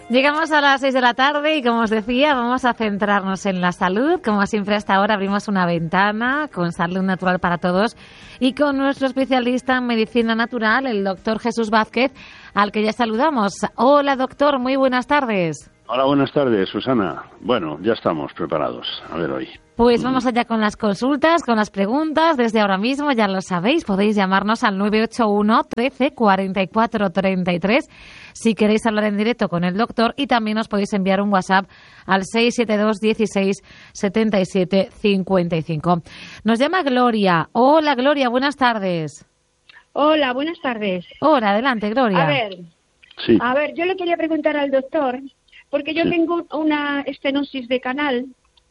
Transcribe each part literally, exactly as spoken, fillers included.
Llegamos a las seis de la tarde y, como os decía, vamos a centrarnos en la salud. Como siempre, hasta ahora abrimos una ventana con salud natural para todos y con nuestro especialista en medicina natural, el doctor Jesús Vázquez, al que ya saludamos. Hola, doctor, muy buenas tardes. Hola, buenas tardes, Susana. Bueno, ya estamos preparados. A ver hoy. Pues vamos allá con las consultas, con las preguntas. Desde ahora mismo, ya lo sabéis, podéis llamarnos al nueve ocho uno, trece, cuarenta y cuatro, treinta y tres si queréis hablar en directo con el doctor, y también os podéis enviar un WhatsApp al seis siete dos, dieciséis, setenta y siete, cincuenta y cinco. Nos llama Gloria. Hola, Gloria, buenas tardes. Hola, buenas tardes. Hola, adelante, Gloria. A ver, sí. a ver, yo le quería preguntar al doctor, porque yo sí. tengo una estenosis de canal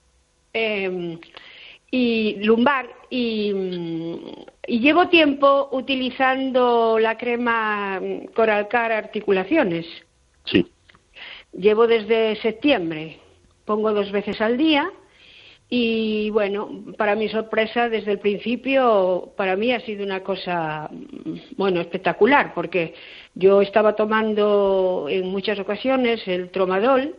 eh, y lumbar y, y llevo tiempo utilizando la crema Coralcar Articulaciones. Sí. Llevo desde septiembre, pongo dos veces al día y bueno, para mi sorpresa desde el principio para mí ha sido una cosa, bueno, espectacular, porque yo estaba tomando en muchas ocasiones el Tromadol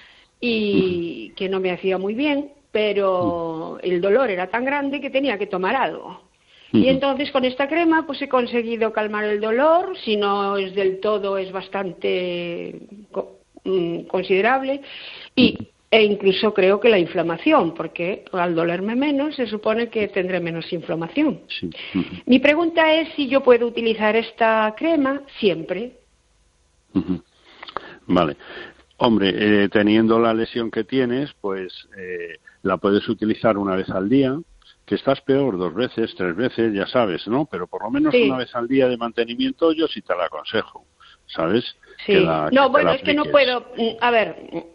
y que no me hacía muy bien, pero el dolor era tan grande que tenía que tomar algo. Y entonces con esta crema pues he conseguido calmar el dolor, si no es del todo es bastante considerable, y e incluso creo que la inflamación, porque al dolerme menos se supone que tendré menos inflamación. Sí. Mi pregunta es si yo puedo utilizar esta crema siempre. Uh-huh. Vale. Hombre, eh, teniendo la lesión que tienes, pues eh, la puedes utilizar una vez al día. Que estás peor, dos veces, tres veces, ya sabes, ¿no? Pero por lo menos sí. una vez al día de mantenimiento yo sí te la aconsejo, ¿sabes? Sí. Que la, no, que bueno, es que no puedo... A ver...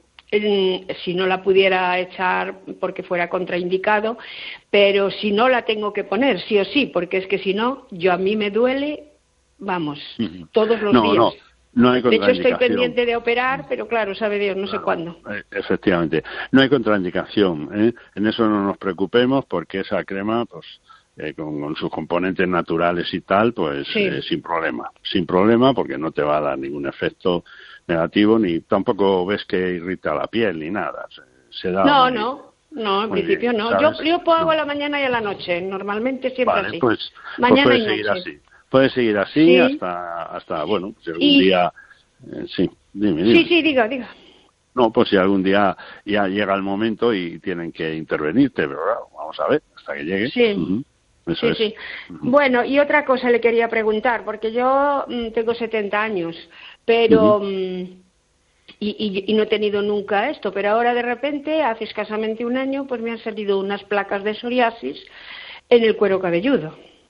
si no la pudiera echar porque fuera contraindicado, pero si no la tengo que poner, sí o sí, porque es que si no, yo a mí me duele, vamos, uh-huh. todos los no, días. No. No hay de hecho, estoy pendiente de operar, pero claro, sabe Dios, no claro, sé cuándo. Efectivamente. No hay contraindicación, ¿eh? En eso no nos preocupemos, porque esa crema, pues, eh, con, con sus componentes naturales y tal, pues, sí. eh, sin problema. Sin problema, porque no te va a dar ningún efecto negativo, ni tampoco ves que irrita la piel, ni nada. Se, se da no, no. No, en principio bien, no. Yo, yo hago a la mañana y a la noche, normalmente siempre vale, así. Pues, mañana pues puedes y seguir noche. así. Puedes seguir así sí. hasta, hasta, bueno, si algún y... día... Eh, sí, dime, dime. Sí, sí, diga, diga. No, pues si algún día ya llega el momento y tienen que intervenirte, pero claro, vamos a ver, hasta que llegue. Sí. Uh-huh. Eso sí, es. sí. Uh-huh. Bueno, y otra cosa le quería preguntar, porque yo mm, tengo setenta años, pero... Uh-huh. mm, Y, y, y no he tenido nunca esto, pero ahora de repente, hace escasamente un año, pues me han salido unas placas de psoriasis en el cuero cabelludo.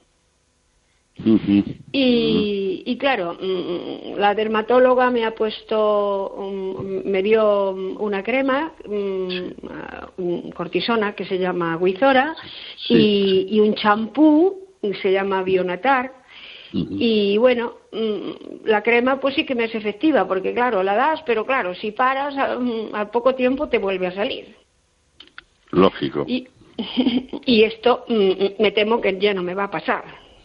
Uh-huh. Y, y claro, la dermatóloga me ha puesto, me dio una crema, sí. cortisona, que se llama Wizora, sí. y, y un champú, que se llama Bionatar. Uh-huh. Y bueno, la crema pues sí que me es efectiva, porque claro, la das, pero claro, si paras, al poco tiempo te vuelve a salir. Lógico. Y, y esto me temo que ya no me va a pasar.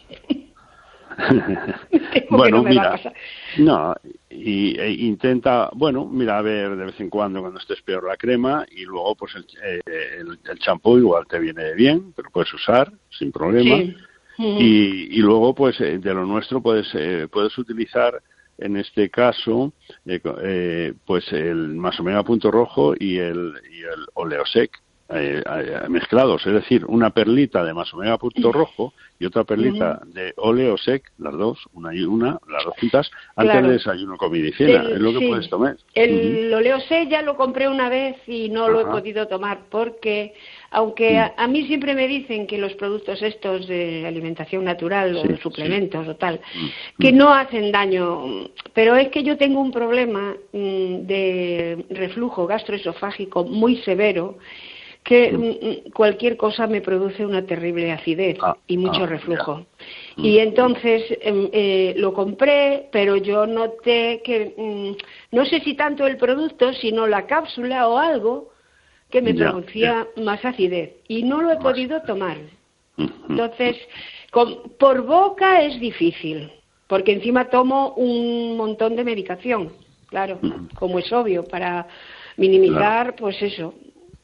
bueno, no me mira, va a pasar. no, y, e intenta, bueno, mira, a ver de vez en cuando cuando estés peor la crema, y luego pues el champú igual te viene bien, te lo puedes usar sin problema. Sí. Y, y luego, pues, eh, de lo nuestro puedes eh, puedes utilizar, en este caso, eh, eh, pues el Masomega Punto Rojo y el, y el Oleosec eh, eh, mezclados. Es decir, una perlita de Masomega Punto Rojo y otra perlita uh-huh. de Oleosec, las dos, una y una, las dos juntas, antes claro. del desayuno con medicina. El, es lo que sí. puedes tomar. El uh-huh. Oleosec ya lo compré una vez y no uh-huh. lo he podido tomar porque... Aunque a, a mí siempre me dicen que los productos estos de alimentación natural sí, o suplementos sí. o tal, que no hacen daño, pero es que yo tengo un problema de reflujo gastroesofágico muy severo, que cualquier cosa me produce una terrible acidez ah, y mucho ah, reflujo. Ya. Y entonces eh, eh, lo compré, pero yo noté que, mm, no sé si tanto el producto, sino la cápsula o algo, que me ya, producía ya. más acidez y no lo he más. podido tomar. Entonces, con, por boca es difícil, porque encima tomo un montón de medicación. claro, como es obvio, para minimizar, claro. pues eso.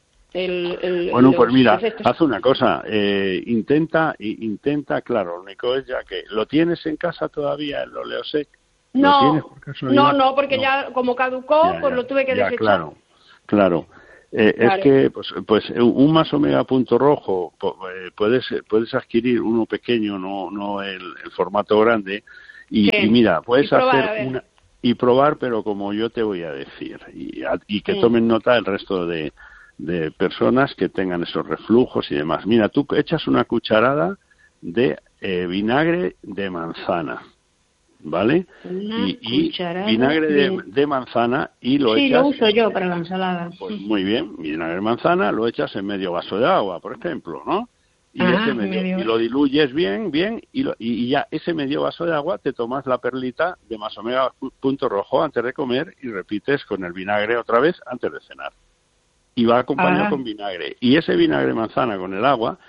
El, el, bueno, pues mira, efectos. haz una cosa, eh, intenta, intenta, claro, lo único es ya que, ¿lo tienes en casa todavía, el Oleosec? No, no, no, porque no. ya como caducó, ya, pues ya, lo tuve que ya, desechar. Claro, claro. Eh, claro. Es que, pues, pues un Más Omega punto rojo, eh, puedes puedes adquirir uno pequeño, no no el, el formato grande, y, sí. y mira, puedes y probar, hacer una y probar, pero como yo te voy a decir, y, y que sí. tomen nota el resto de de personas que tengan esos reflujos y demás. Mira, tú echas una cucharada de eh, vinagre de manzana, ¿vale? Una y, y cucharada vinagre de, de manzana y lo sí, echas... Sí, lo uso yo para la ensalada. Pues muy bien, vinagre de manzana lo echas en medio vaso de agua, por ejemplo, ¿no? Y, ah, ese medio, medio... y lo diluyes bien, bien, y, lo, y, y ya ese medio vaso de agua te tomas la perlita de Más Omega punto rojo antes de comer y repites con el vinagre otra vez antes de cenar. Y va acompañado ah. con vinagre. Y ese vinagre de manzana con el agua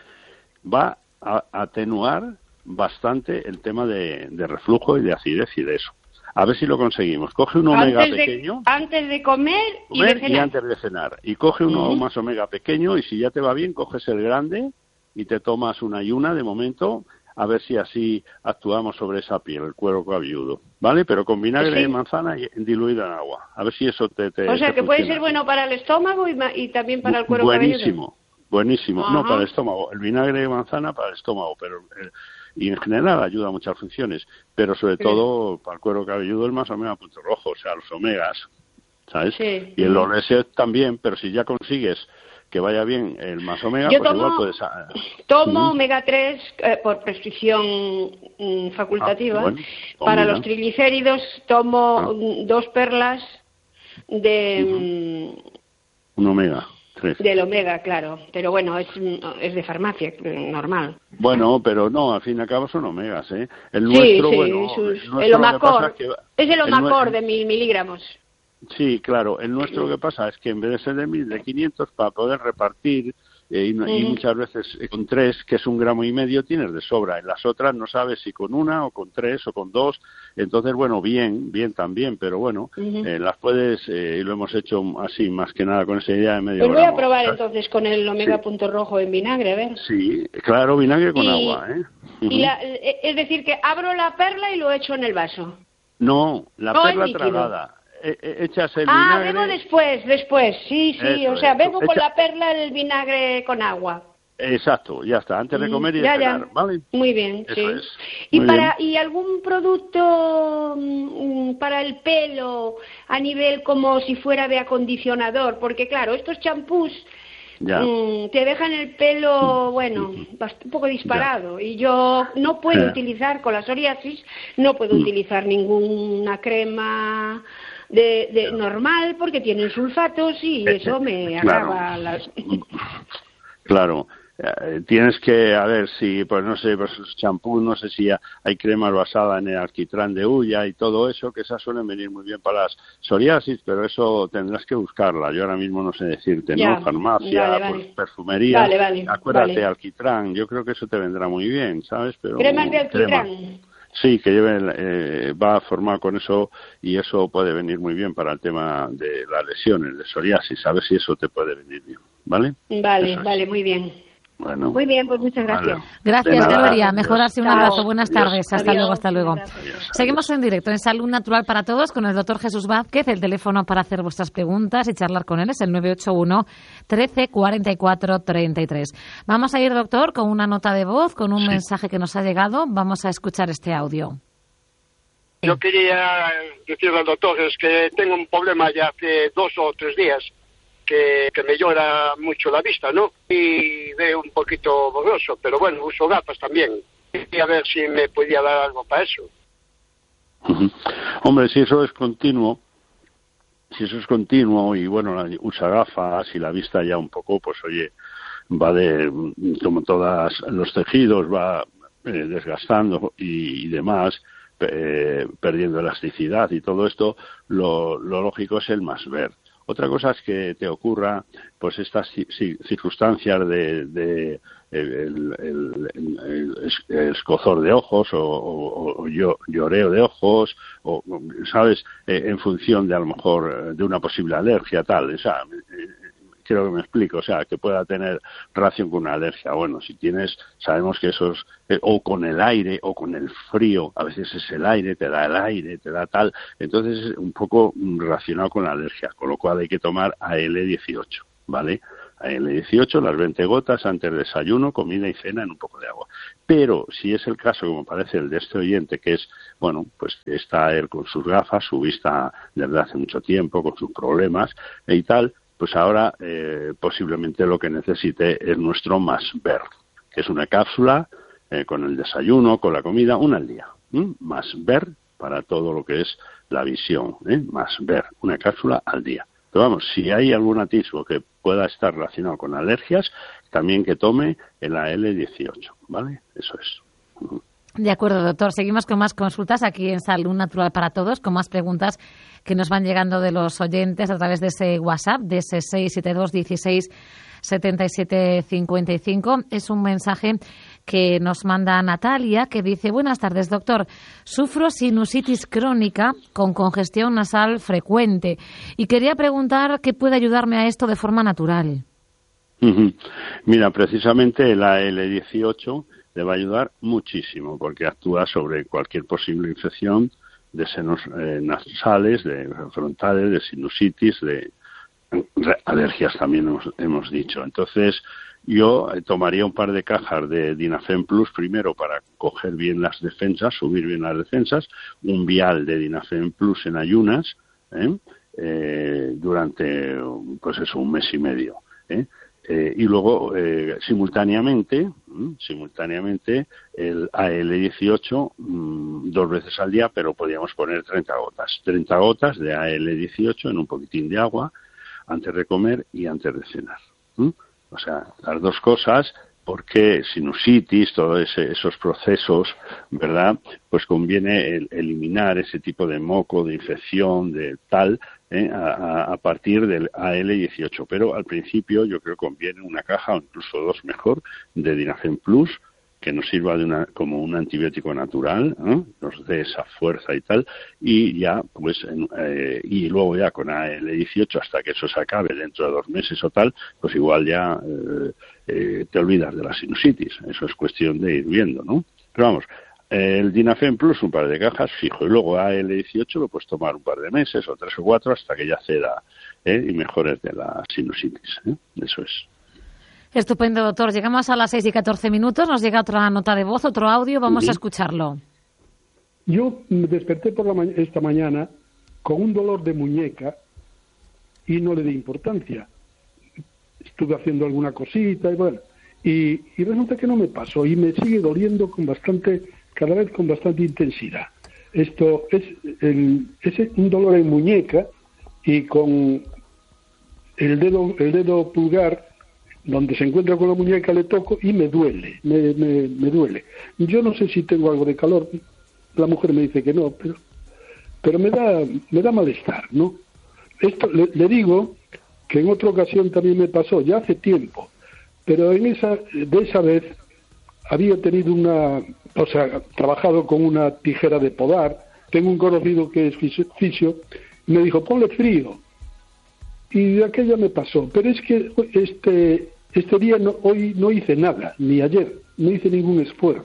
va a atenuar bastante el tema de, de reflujo y de acidez y de eso. A ver si lo conseguimos. Coge un omega antes de, pequeño. Antes de comer, comer y, de y antes de cenar. Y coge uno uh-huh. más omega pequeño y si ya te va bien, coges el grande y te tomas una y una de momento, a ver si así actuamos sobre esa piel, el cuero cabelludo, ¿vale? Pero con vinagre sí. de manzana y diluido en agua. A ver si eso te... te o sea, te que funciona. Puede ser bueno para el estómago y, y también para el cuero buenísimo, cabelludo. Buenísimo, Ajá. no, para el estómago. El vinagre de manzana para el estómago, pero... El, y en general ayuda a muchas funciones, pero sobre sí. todo para el cuero cabelludo el Más Omega punto rojo, o sea, los omegas, ¿sabes? Sí. Y el Oleosec también, pero si ya consigues que vaya bien el Más Omega, Yo pues tomo, igual puedes... Tomo ¿Mm? omega tres eh, por prescripción mm, facultativa. Ah, bueno. Para mira. los triglicéridos tomo ah. dos perlas de... Uh-huh. Un omega. tres. Del omega, claro, pero bueno, es, es de farmacia, normal. Bueno, pero no, al fin y al cabo son omegas, ¿eh? El sí, nuestro, sí, bueno... Sus, el, nuestro el Omacor, es, que, es el Omacor el, de mil miligramos. Sí, claro, el nuestro lo que pasa es que en vez de ser de mil, de quinientos, para poder repartir, eh, y, uh-huh. y muchas veces eh, con tres, que es un gramo y medio, tienes de sobra. En las otras no sabes si con una, o con tres, o con dos. Entonces, bueno, bien, bien también, pero bueno, uh-huh. eh, las puedes, eh, y lo hemos hecho así, más que nada, con esa idea de medio Pues voy gramo, a probar ¿sabes? Entonces con el omega sí. punto rojo en vinagre, a ver. Sí, claro, vinagre con y, agua, ¿eh? Uh-huh. Y la, es decir, que abro la perla y lo echo en el vaso. No, la no perla tragada. Echas el ah, vinagre... bebo después, después, sí, sí, Eso o sea, es. bebo Echa... con la perla el vinagre con agua. Exacto, ya está, antes de comer y de ya, cenar, ya. ¿vale? Muy bien, Eso sí. Es. ¿Y, Muy para, bien. ¿Y algún producto mm, para el pelo a nivel como si fuera de acondicionador? Porque claro, estos champús mm, te dejan el pelo, bueno, un poco disparado. Ya. Y yo no puedo ya. utilizar, con la psoriasis, no puedo mm. utilizar ninguna crema... De, de normal porque tienen sulfatos y eso me claro. agrava las... Claro, eh, tienes que, a ver si, pues no sé, pues champú, no sé si hay cremas basadas en el alquitrán de hulla y todo eso, que esas suelen venir muy bien para las psoriasis, pero eso tendrás que buscarla. Yo ahora mismo no sé decirte, ya. ¿no? Farmacia, vale, vale. Pues, perfumería, vale, vale, acuérdate, vale. alquitrán, yo creo que eso te vendrá muy bien, ¿sabes? Pero ¿Cremas de alquitrán? Crema. Sí, que lleve, eh, va a formar con eso y eso puede venir muy bien para el tema de las lesiones, de psoriasis, a ver si eso te puede venir bien, ¿vale? Vale, vale, muy bien. Bueno, muy bien, pues muchas gracias. Vale. Gracias, Gloria. Mejorarse, un Chao. abrazo. Buenas Adiós. tardes. Hasta Adiós. luego, hasta luego. Adiós. Seguimos en directo en Salud Natural para Todos con el doctor Jesús Vázquez. El teléfono para hacer vuestras preguntas y charlar con él es el nueve ocho uno, trece, cuarenta y cuatro, treinta y tres. Vamos a ir, doctor, con una nota de voz, con un sí. mensaje que nos ha llegado. Vamos a escuchar este audio. Yo quería decirle al doctor es que tengo un problema ya hace dos o tres días. Que, que me llora mucho la vista, ¿no? Y veo un poquito borroso, pero bueno, uso gafas también. Y a ver si me podía dar algo para eso. Uh-huh. Hombre, si eso es continuo, si eso es continuo y bueno, usa gafas y la vista ya un poco, pues oye, va de, como todos los tejidos, va eh, desgastando y, y demás, eh, perdiendo elasticidad y todo esto, lo, lo lógico es el más ver. Otra cosa es que te ocurra pues estas circunstancias de, de el, el, el, el, el escozor de ojos o, o, o lloreo de ojos, o, ¿sabes?, eh, en función de a lo mejor de una posible alergia, tal, o sea, eh, creo que me explico, o sea, que pueda tener relación con una alergia. Bueno, si tienes, sabemos que eso es, eh, o con el aire, o con el frío, a veces es el aire, te da el aire, te da tal, entonces es un poco relacionado con la alergia, con lo cual hay que tomar A L dieciocho, ¿vale? A L dieciocho, las veinte gotas antes del desayuno, comida y cena en un poco de agua. Pero si es el caso, como parece el de este oyente, que es, bueno, pues está él con sus gafas, su vista desde hace mucho tiempo, con sus problemas y tal, pues ahora eh, posiblemente lo que necesite es nuestro Más Ver, que es una cápsula eh, con el desayuno, con la comida, una al día. ¿Mm? Más Ver para todo lo que es la visión, ¿eh? Más Ver, una cápsula al día. Pero vamos, si hay algún atisbo que pueda estar relacionado con alergias, también que tome el A L dieciocho, ¿vale? Eso es. De acuerdo, doctor. Seguimos con más consultas aquí en Salud Natural para Todos, con más preguntas que nos van llegando de los oyentes a través de ese WhatsApp, de ese seis siete dos, dieciséis, setenta y siete, cincuenta y cinco. Es un mensaje que nos manda Natalia, que dice: buenas tardes, doctor. Sufro sinusitis crónica con congestión nasal frecuente y quería preguntar qué puede ayudarme a esto de forma natural. Uh-huh. Mira, precisamente el A L dieciocho le va a ayudar muchísimo porque actúa sobre cualquier posible infección de senos eh, nasales, de frontales, de sinusitis, de alergias también hemos, hemos dicho. Entonces, yo tomaría un par de cajas de Dinafen Plus primero para coger bien las defensas, subir bien las defensas, un vial de Dinafen Plus en ayunas, ¿eh? Eh, durante, pues eso, un mes y medio, ¿eh? Eh, y luego, eh, simultáneamente, ¿m? simultáneamente, el A L dieciocho mmm, dos veces al día, pero podríamos poner treinta gotas. treinta gotas de A L dieciocho en un poquitín de agua antes de comer y antes de cenar. ¿m? O sea, las dos cosas, porque sinusitis, todos ese, esos procesos, ¿verdad? Pues conviene el, eliminar ese tipo de moco, de infección, de tal, ¿eh? a, a partir del A L dieciocho. Pero al principio yo creo que conviene una caja o incluso dos mejor de Dinafen Plus, que nos sirva de una, como un antibiótico natural, ¿eh? Nos dé esa fuerza y tal, y ya, pues, en, eh, y luego ya con A L dieciocho hasta que eso se acabe dentro de dos meses o tal, pues igual ya eh, eh, te olvidas de la sinusitis. Eso es cuestión de ir viendo, ¿no? Pero vamos, eh, el Dinafen Plus, un par de cajas fijo, y luego A L dieciocho lo puedes tomar un par de meses o tres o cuatro hasta que ya ceda, ¿eh? Y mejores de la sinusitis, ¿eh? Eso es. Estupendo, doctor. Llegamos a las seis y catorce minutos. Nos llega otra nota de voz, otro audio. Vamos uh-huh. a escucharlo. Yo me desperté por la ma- esta mañana con un dolor de muñeca y no le di importancia. Estuve haciendo alguna cosita y bueno, y, y resulta que no me pasó y me sigue doliendo con bastante, cada vez con bastante intensidad. Esto es, el, es un dolor en muñeca y con el dedo, el dedo pulgar donde se encuentra con la muñeca le toco y me duele, me, me, me duele. Yo no sé si tengo algo de calor, la mujer me dice que no, pero pero me da me da malestar, ¿no? Esto le, le digo que en otra ocasión también me pasó, ya hace tiempo, pero en esa de esa vez había tenido una, o sea, trabajado con una tijera de podar, tengo un conocido que es fisio, y me dijo, ponle frío. Y de aquella me pasó, pero es que este este día no, hoy no hice nada, ni ayer, no hice ningún esfuerzo.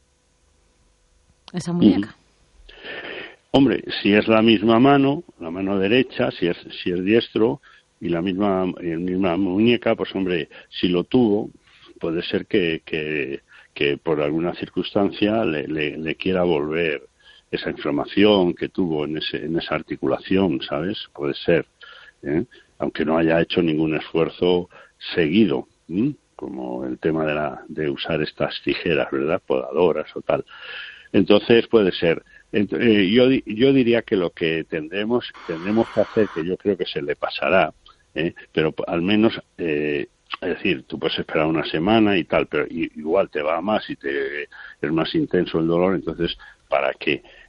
Esa muñeca. Mm. Hombre, si es la misma mano, la mano derecha, si es si es diestro y la misma la misma muñeca, pues hombre, si lo tuvo, puede ser que que, que por alguna circunstancia le, le, le quiera volver esa inflamación que tuvo en ese en esa articulación, ¿sabes? Puede ser, ¿eh? Aunque no haya hecho ningún esfuerzo seguido, ¿m? Como el tema de la de usar estas tijeras, ¿verdad? Podadoras o tal. Entonces puede ser. Eh, yo yo diría que lo que tendremos tendremos que hacer, que yo creo que se le pasará, ¿eh? Pero al menos, eh, es decir, tú puedes esperar una semana y tal, pero igual te va más y te es más intenso el dolor, entonces, ¿para qué?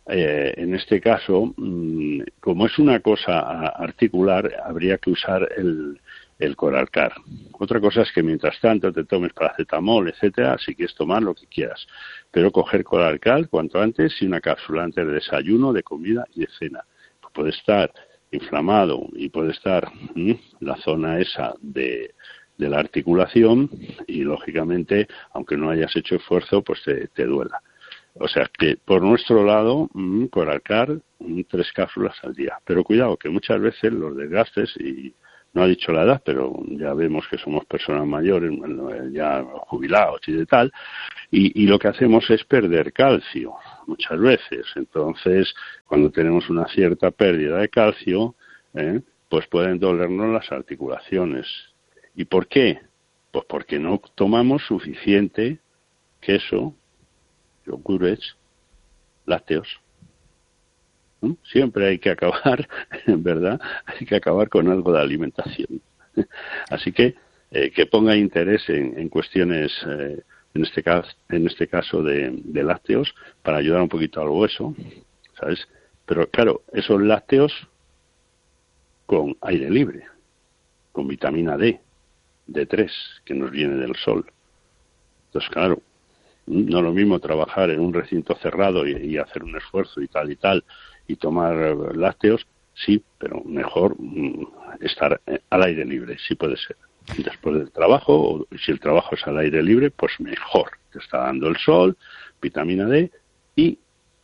eh, en este caso, mmm, como es una cosa articular, habría que usar el, el Coralcar. Otra cosa es que mientras tanto te tomes paracetamol, etcétera, si quieres tomar lo que quieras. Pero coger Coralcar cuanto antes y una cápsula antes de desayuno, de comida y de cena. Puede estar inflamado y puede estar mmm, la zona esa de, de la articulación y, lógicamente, aunque no hayas hecho esfuerzo, pues te, te duela. O sea, que por nuestro lado, mmm, Coralcar, mmm, tres cápsulas al día. Pero cuidado, que muchas veces los desgastes, y no ha dicho la edad, pero ya vemos que somos personas mayores, ya jubilados y de tal, y, y lo que hacemos es perder calcio muchas veces. Entonces, cuando tenemos una cierta pérdida de calcio, ¿eh? pues pueden dolernos las articulaciones. ¿Y por qué? Pues porque no tomamos suficiente queso, yogures, lácteos. ¿Mm? Siempre hay que acabar, ¿verdad? Hay que acabar con algo de alimentación. Así que eh, que ponga interés en, en cuestiones, eh, en este caso, en este caso de, de lácteos, para ayudar un poquito al hueso, ¿sabes? Pero claro, esos lácteos con aire libre, con vitamina D, D tres, que nos viene del sol. Entonces, claro, no es lo mismo trabajar en un recinto cerrado y, y hacer un esfuerzo y tal y tal, y tomar lácteos, sí, pero mejor mm, estar al aire libre, sí puede ser. Después del trabajo, o si el trabajo es al aire libre, pues mejor. Te está dando el sol, vitamina D y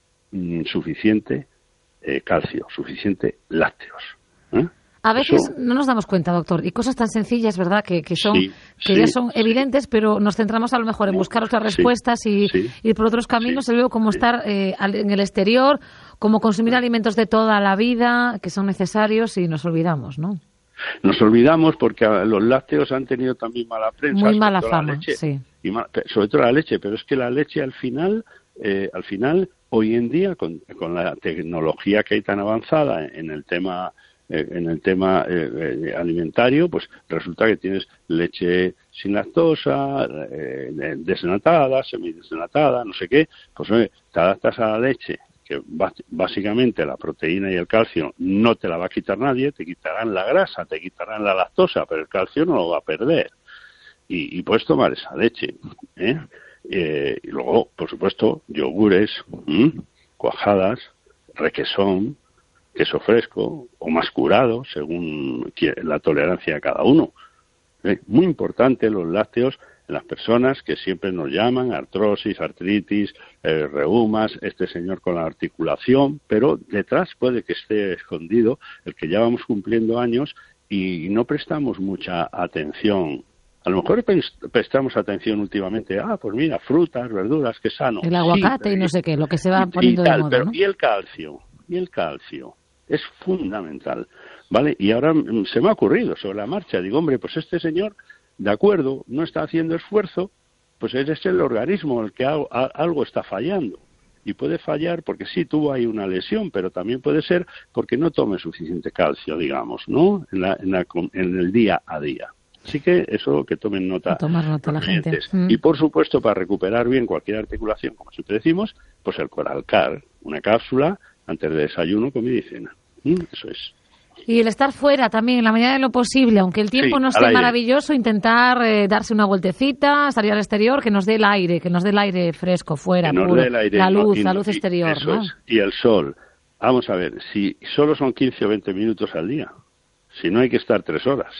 mm, suficiente eh, calcio, suficiente lácteos. ¿eh? A veces Eso, no nos damos cuenta, doctor, y cosas tan sencillas, ¿verdad?, que, que son sí, que sí, ya son sí. evidentes, pero nos centramos a lo mejor en buscar otras respuestas sí, y sí, ir por otros caminos, sí, y luego como sí. estar eh, al- en el exterior, como consumir alimentos de toda la vida que son necesarios y nos olvidamos, ¿no? Nos olvidamos porque los lácteos han tenido también mala prensa. Muy sobre mala todo la fama, leche, sí. y ma- pe- sobre todo la leche, pero es que la leche al final, eh, al final, hoy en día, con, con la tecnología que hay tan avanzada en el tema eh, en el tema eh, eh, alimentario, pues resulta que tienes leche sin lactosa, eh, desnatada, semidesnatada, no sé qué, pues oye, te adaptas a la leche, que básicamente la proteína y el calcio no te la va a quitar nadie, te quitarán la grasa, te quitarán la lactosa, pero el calcio no lo va a perder. Y, y puedes tomar esa leche, ¿eh? Eh, y luego, por supuesto, yogures, ¿m? cuajadas, requesón, queso fresco o más curado, según la tolerancia de cada uno. ¿Eh? Muy importante los lácteos en las personas que siempre nos llaman, artrosis, artritis, eh, reumas, este señor con la articulación, pero detrás puede que esté escondido el que ya vamos cumpliendo años y no prestamos mucha atención. A lo mejor prestamos atención últimamente, ah, pues mira, frutas, verduras, qué sano. El aguacate Sí, y no sé qué, lo que se va y, poniendo y tal, de moda, pero ¿no? ¿y el calcio? ¿Y el calcio? Es fundamental, ¿vale? Y ahora mm, se me ha ocurrido sobre la marcha, digo, hombre, pues este señor, de acuerdo, no está haciendo esfuerzo, pues es el organismo el que algo, algo está fallando. Y puede fallar porque sí tuvo ahí una lesión, pero también puede ser porque no tome suficiente calcio, digamos, ¿no? En, la, en, la, en el día a día. Así que eso que tomen nota. Tomar nota la gente. Mm. Y por supuesto, para recuperar bien cualquier articulación, como siempre decimos, pues el Coralcar, una cápsula antes de desayuno, comida y cena. ¿Mm? Eso es. Y el estar fuera también, en la medida de lo posible, aunque el tiempo Sí, no al sea aire. maravilloso, intentar eh, darse una vueltecita, salir al exterior, que nos dé el aire, que nos dé el aire fresco fuera, Que nos puro, dé el aire, la ¿no? luz, Y- la luz y- exterior, eso ¿no? es. Y el sol. Vamos a ver, si solo son quince o veinte minutos al día, si no hay que estar tres horas.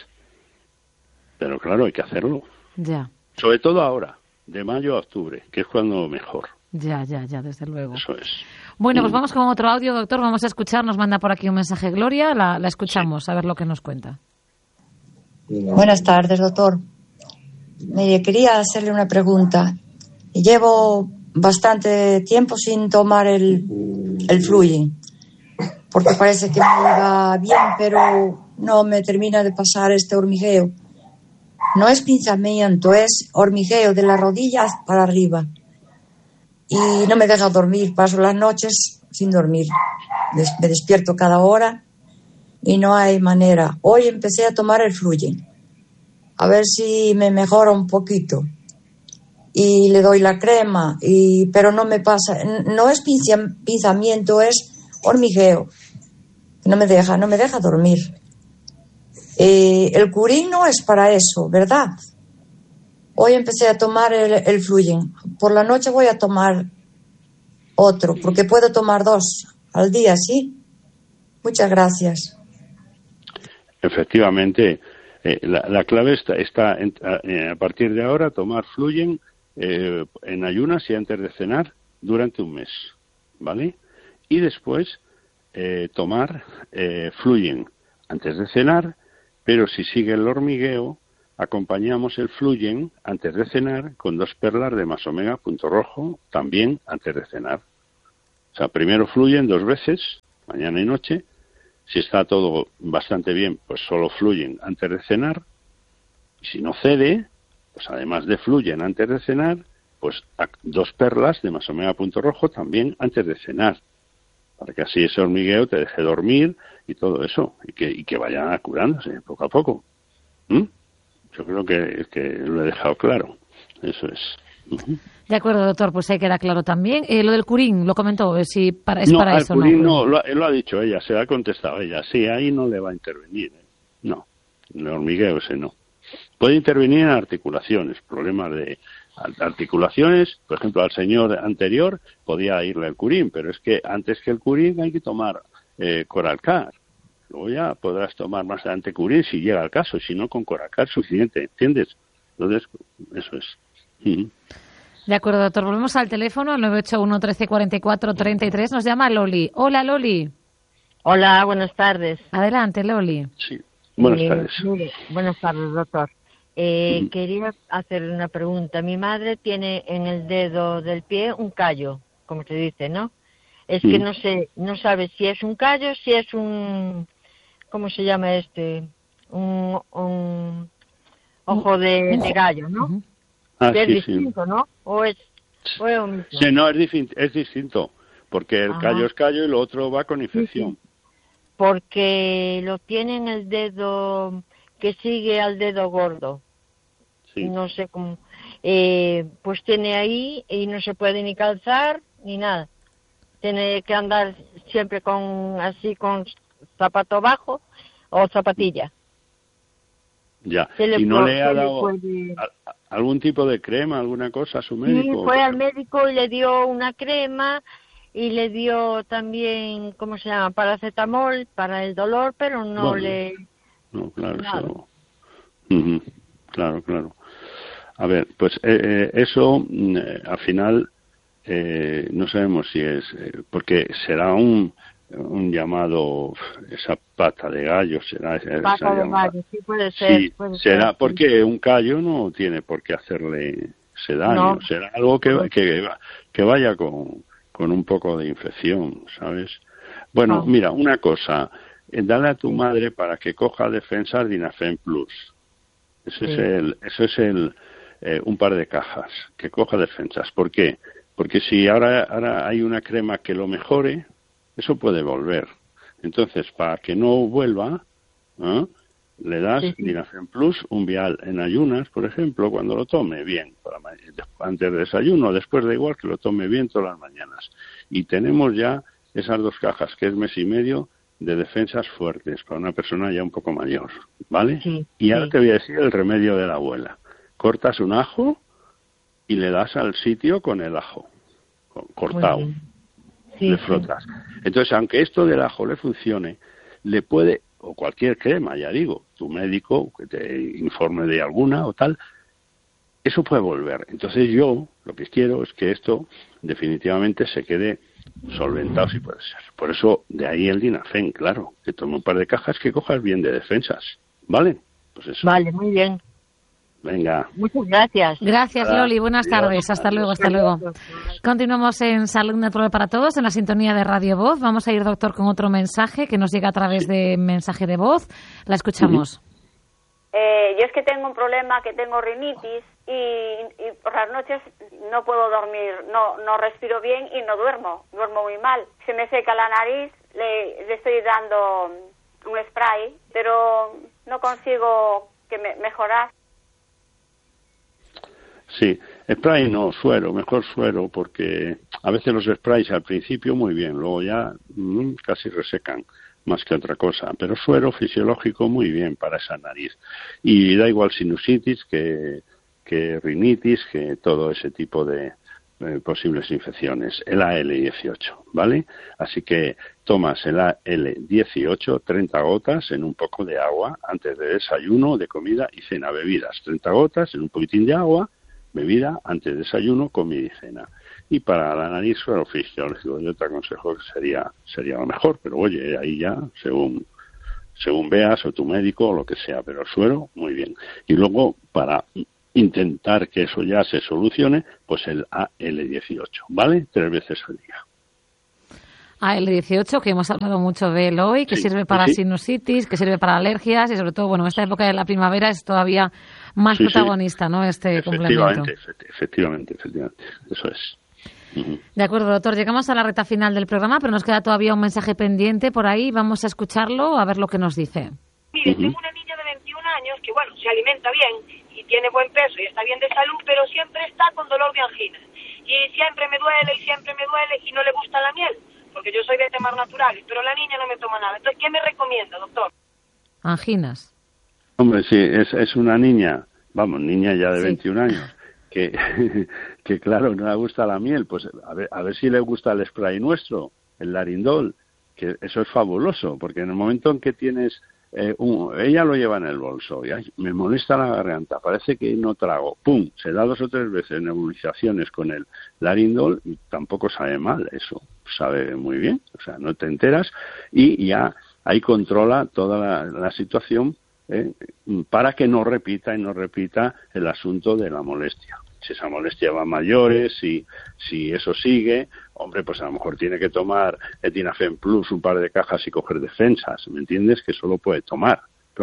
Pero claro, hay que hacerlo. Ya, Sobre todo ahora, de mayo a octubre, que es cuando mejor. ya, ya, ya, desde luego. Eso es. Bueno, pues Mm. vamos con otro audio, doctor, vamos a escuchar, nos manda por aquí un mensaje Gloria, la, la escuchamos, a ver lo que nos cuenta. Buenas tardes, doctor. Mire, quería hacerle una pregunta. Llevo bastante tiempo sin tomar el, el Fluyen, porque parece que me iba bien, pero no me termina de pasar este hormigueo. No es pinzamiento, es hormigueo de las rodillas para arriba. Y no me deja dormir, paso las noches sin dormir. Des- Me despierto cada hora y no hay manera. Hoy empecé a tomar el Fluyen, a ver si me mejora un poquito. y le doy la crema, y pero no me pasa, no es pinzamiento, es hormigueo. No me deja, no me deja dormir. Eh, el Curín no es para eso, ¿verdad? Hoy empecé a tomar el, el Fluyen. Por la noche voy a tomar otro, porque puedo tomar dos al día, ¿sí? Muchas gracias. Efectivamente, eh, la, la clave está, está en, a, a partir de ahora tomar Fluyen eh, en ayunas y antes de cenar durante un mes, ¿vale? Y después eh, tomar eh, Fluyen antes de cenar, pero si sigue el hormigueo, acompañamos el Fluyen antes de cenar con dos perlas de más omega punto rojo, también antes de cenar. O sea, primero Fluyen dos veces, mañana y noche. Si está todo bastante bien, pues solo Fluyen antes de cenar. Y si no cede, pues además de Fluyen antes de cenar, pues dos perlas de más omega punto rojo también antes de cenar. Para que así ese hormigueo te deje dormir y todo eso. Y que, y que vaya curándose poco a poco. ¿Mm? Yo creo que, que lo he dejado claro. Eso es. Uh-huh. De acuerdo, doctor, pues ahí queda claro también. Eh, lo del Curín, lo comentó, eh, si para, es no, para al eso. Curín no, no lo, lo ha dicho ella, se lo ha contestado ella. Sí, ahí no le va a intervenir. ¿eh? No, el hormigueo ese no. Puede intervenir en articulaciones, problemas de articulaciones. Por ejemplo, al señor anterior podía irle el Curín, pero es que antes que el Curín hay que tomar eh, Coralcar. Luego ya podrás tomar más adelante Curín si llega al caso, si no con Coralcar suficiente, ¿entiendes? Entonces, eso es. Uh-huh. De acuerdo, doctor. Volvemos al teléfono, al nueve ocho uno, trece, cuarenta y cuatro, treinta y tres. Nos llama Loli. Hola, Loli. Hola, buenas tardes. Adelante, Loli. Sí, buenas eh, tardes. Mire, buenas tardes, doctor. Eh, uh-huh. Quería hacerle una pregunta. Mi madre tiene en el dedo del pie un callo, como se dice, ¿no? Es uh-huh. que no sé, no sabe si es un callo, si es un... ¿Cómo se llama este? Un, un ojo de, de gallo, ¿no? Uh-huh. Ah, es sí, distinto, sí. ¿no? ¿O es, o es un mismo? Sí, no, es, difi- es distinto, porque el Ajá. callo es callo y lo otro va con infección. Sí, sí. Porque lo tiene en el dedo que sigue al dedo gordo. Sí. No sé cómo. Eh, pues tiene ahí y no se puede ni calzar ni nada. Tiene que andar siempre con así con zapato bajo o zapatilla. Ya, ¿y no le ha dado puede... algún tipo de crema, alguna cosa a su médico? Sí, fue al médico y le dio una crema y le dio también, ¿cómo se llama?, paracetamol para el dolor, pero no bueno, le... No, claro, eso... uh-huh. Claro, claro. A ver, pues eh, eh, eso, eh, al final, eh, no sabemos si es... Eh, porque será un... un llamado, esa pata de gallo será pata esa de llamada. gallo, sí puede ser, sí, puede será ser, porque sí. Un callo no tiene por qué hacerle ese daño, no. será algo que, que, que vaya con, con un poco de infección, ¿sabes? Bueno, no. Mira, una cosa, dale a tu madre para que coja defensas Dinafen Plus. Ese sí. es el, eso es el, eh, un par de cajas, que coja defensas. ¿Por qué? Porque si ahora, ahora hay una crema que lo mejore, eso puede volver. Entonces, para que no vuelva, ¿eh? le das sí, sí. Dinafen Plus, un vial en ayunas, por ejemplo, cuando lo tome bien, para ma- antes del desayuno, después da igual que lo tome bien todas las mañanas. Y tenemos ya esas dos cajas, que es mes y medio, de defensas fuertes para una persona ya un poco mayor, ¿vale? Sí, y ahora sí. te voy a decir el remedio de la abuela. Cortas un ajo y le das al sitio con el ajo, cortado. Sí, le frotas. Sí. Entonces, aunque esto del ajo le funcione, le puede, o cualquier crema, ya digo, tu médico que te informe de alguna o tal, eso puede volver. Entonces yo lo que quiero es que esto definitivamente se quede solventado si puede ser. Por eso, de ahí el Dinafen, claro, que tome un par de cajas que cojas bien de defensas, ¿vale? Pues eso. Vale, muy bien. Venga. Muchas gracias. Gracias, Loli. Buenas Adiós. tardes. Hasta Adiós. luego, hasta luego. Continuamos en Salud Natural para Todos, en la sintonía de Radio Voz. Vamos a ir, doctor, con otro mensaje que nos llega a través sí. de mensaje de voz. La escuchamos. Sí. Eh, yo es que tengo un problema, que tengo rinitis y, y por las noches no puedo dormir, no no respiro bien y no duermo, duermo muy mal. Se me seca la nariz, le, le estoy dando un spray, pero no consigo que me, mejorar. Sí, Spray no, suero, mejor suero, porque a veces los sprays al principio muy bien, luego ya mmm, casi resecan más que otra cosa, pero suero fisiológico muy bien para esa nariz. Y da igual sinusitis que, que rinitis, que todo ese tipo de eh, posibles infecciones. El A L dieciocho, ¿vale? Así que tomas el A L dieciocho, treinta gotas en un poco de agua antes de desayuno, de comida y cena. Bebidas, treinta gotas en un poquitín de agua, bebida antes de desayuno, comida y cena. Y para la nariz, suero fisiológico, yo te aconsejo que sería sería lo mejor, pero oye, ahí ya, según según veas, o tu médico, o lo que sea, pero el suero, muy bien. Y luego, para intentar que eso ya se solucione, pues el A L dieciocho, ¿vale? Tres veces al día. A L dieciocho, que hemos hablado mucho de él hoy, que sí, sirve para sí. sinusitis, que sirve para alergias y sobre todo, bueno, esta época de la primavera es todavía más sí, protagonista, sí. ¿no? Este complemento. Efectivamente, efectivamente, efectivamente, eso es. De acuerdo, doctor. Llegamos a la recta final del programa, pero nos queda todavía un mensaje pendiente por ahí. Vamos a escucharlo, a ver lo que nos dice. Mire, uh-huh. tengo una niña de veintiún años que, bueno, se alimenta bien y tiene buen peso y está bien de salud, pero siempre está con dolor de angina. Y siempre me duele y siempre me duele y no le gusta la miel, porque yo soy de temas naturales, pero la niña no me toma nada. Entonces, ¿qué me recomienda, doctor? Anginas. Hombre, sí, es, es una niña, vamos, niña ya de sí. veintiún años. Que, que claro, no le gusta la miel, pues a ver, a ver si le gusta el spray nuestro, el Larindol, que eso es fabuloso, porque en el momento en que tienes, eh, un, ella lo lleva en el bolso, y ay, me molesta la garganta, parece que no trago, pum, se da dos o tres veces nebulizaciones con el Larindol y tampoco sabe mal, eso sabe muy bien, o sea, no te enteras y ya ahí controla toda la, la situación eh, para que no repita y no repita el asunto de la molestia. Si esa molestia va a mayores, si, si eso sigue, hombre, pues a lo mejor tiene que tomar Etinafen Plus, un par de cajas y coger defensas, ¿me entiendes? Que eso lo puede tomar,